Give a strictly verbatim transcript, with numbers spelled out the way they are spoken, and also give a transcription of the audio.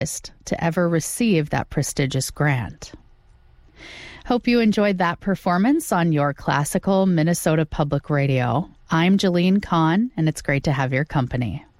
to ever receive that prestigious grant. Hope you enjoyed that performance on your classical Minnesota Public Radio. I'm Jalene Kahn, and it's great to have your company.